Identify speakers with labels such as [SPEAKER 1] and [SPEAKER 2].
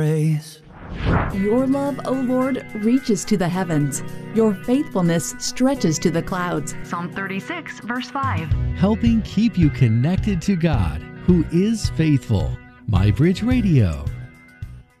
[SPEAKER 1] praise.
[SPEAKER 2] Your love, O Lord, reaches to the heavens. Your faithfulness stretches to the clouds. Psalm 36, verse 5.
[SPEAKER 3] Helping keep you connected to God, who is faithful. MyBridge Radio.